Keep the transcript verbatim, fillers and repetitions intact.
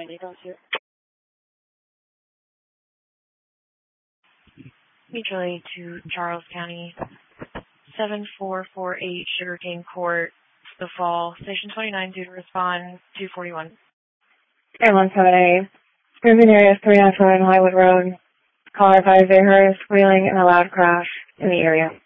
ninety across here. Mutually to Charles County, seven four four eight Sugarcane Court, The Fall, Station twenty-nine, due to respond, two forty-one. Air one seven eight, Urban area three ninety-seven Highwood Road. Caller advised they heard a squealing and a loud crash in the area.